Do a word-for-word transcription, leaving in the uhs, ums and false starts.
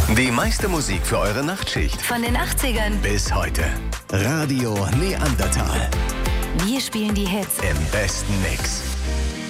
Die meiste Musik für eure Nachtschicht. Von den achtzigern bis heute. Radio Neandertal. Wir spielen die Hits im besten Mix.